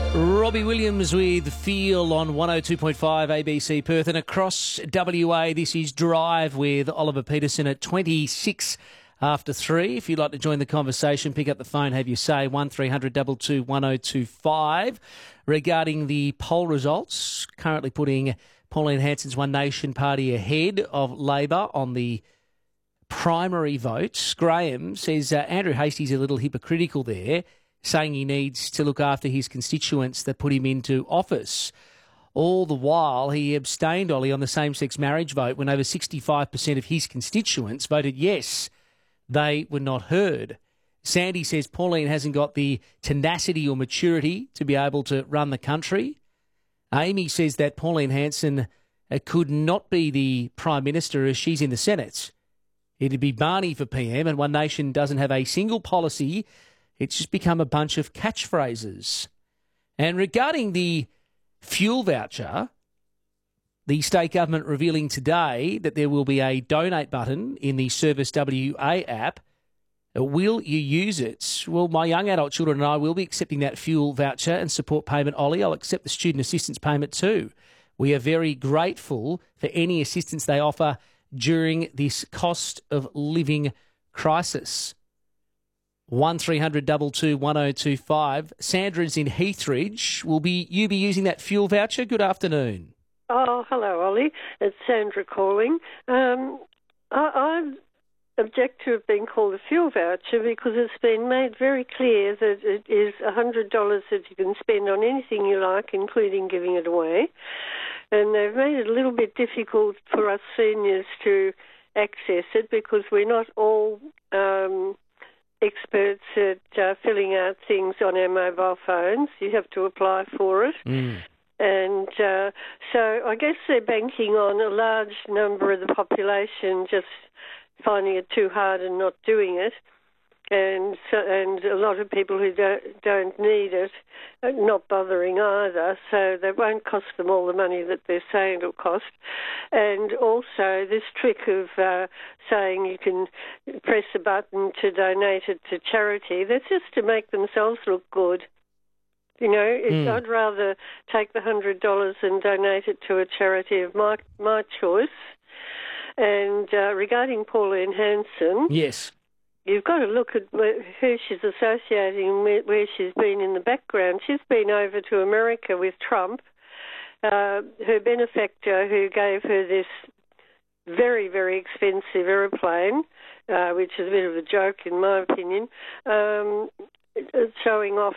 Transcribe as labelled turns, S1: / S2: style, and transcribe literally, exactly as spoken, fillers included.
S1: Robbie Williams with Feel on one oh two point five A B C Perth, and across W A this is Drive with Oliver Peterson at twenty-six after three. If you'd like to join the conversation, pick up the phone, have your say, one three hundred two two one oh two five. Regarding the poll results, currently putting Pauline Hanson's One Nation Party ahead of Labor on the primary votes. Graham says uh, Andrew Hastie's a little hypocritical there, saying he needs to look after his constituents that put him into office. All the while, he abstained, Ollie, on the same-sex marriage vote when over sixty-five percent of his constituents voted yes. They were not heard. Sandy says Pauline hasn't got the tenacity or maturity to be able to run the country. Amy says that Pauline Hanson uh, could not be the Prime Minister as she's in the Senate. It'd be Barney for P M, and One Nation doesn't have a single policy. It's just become a bunch of catchphrases. And regarding the fuel voucher, the state government revealing today that there will be a donate button in the Service W A app. Will you use it? Well, my young adult children and I will be accepting that fuel voucher and support payment, Ollie. I'll accept the student assistance payment too. We are very grateful for any assistance they offer during this cost of living crisis. one three hundred two two one oh two five. Sandra's in Heathridge. Will be you be using that fuel voucher? Good afternoon.
S2: Oh, hello, Ollie. It's Sandra calling. Um, I, I object to it being called a fuel voucher because it's been made very clear that it is one hundred dollars that you can spend on anything you like, including giving it away. And they've made it a little bit difficult for us seniors to access it because we're not all Um, experts at uh, filling out things on our mobile phones. You have to apply for it.
S1: Mm.
S2: And uh, so I guess they're banking on a large number of the population just finding it too hard and not doing it. And so, and a lot of people who don't, don't need it are not bothering either, so that won't cost them all the money that they're saying it'll cost. And also this trick of uh, saying you can press a button to donate it to charity, that's just to make themselves look good. You know, it,
S1: mm.
S2: I'd rather take the one hundred dollars and donate it to a charity of my, my choice. And uh, regarding Pauline Hanson...
S1: Yes.
S2: You've got to look at who she's associating with, where she's been in the background. She's been over to America with Trump. Uh, her benefactor, who gave her this very, very expensive aeroplane, uh, which is a bit of a joke in my opinion, um, showing off